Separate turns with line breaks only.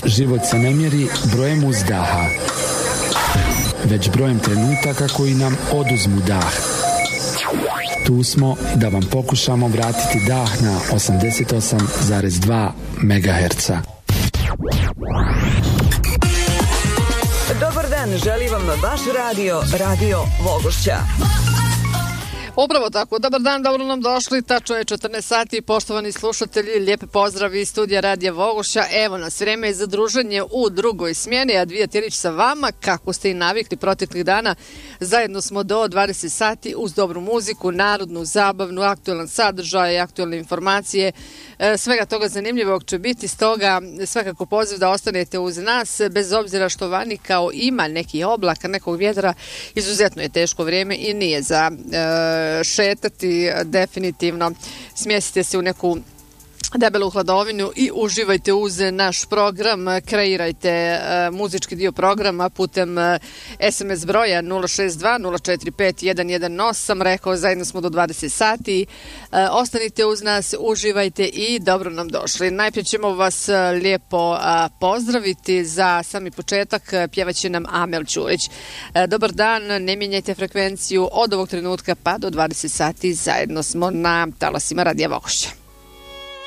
Život se ne mjeri brojem uzdaha, već brojem trenutaka koji nam oduzmu dah. Tu smo da vam pokušamo vratiti dah na 88,2 MHz.
Dobar dan, želi vam vaš Radio Vogošća.
Upravo tako, dobar dan, dobro nam došli, tačno je 14 sati, poštovani slušatelji, lijepe pozdravi iz studija Radija Vogošća. Evo nas, vreme je za druženje u drugoj smjeni, a Dvija Tjelić sa vama, kako ste i navikli proteklih dana. Zajedno smo do 20 sati uz dobru muziku, narodnu, zabavnu, aktualan sadržaj, aktualne informacije, svega toga zanimljivog će biti, stoga svakako poziv da ostanete uz nas, bez obzira što vani kao ima neki oblaka, nekog vjetra, izuzetno je teško vrijeme i nije za šetati, definitivno smjestite se u neku debelu hladovinu i uživajte uz naš program, kreirajte muzički dio programa putem SMS broja 062-045-118, rekao zajedno smo do 20 sati, ostanite uz nas, uživajte i dobro nam došli. Najprije ćemo vas lijepo pozdraviti, za sami početak pjevaće nam Amel Ćurić. Dobar dan, ne mijenjajte frekvenciju od ovog trenutka pa do 20 sati, zajedno smo na talasima Radija Vogošća.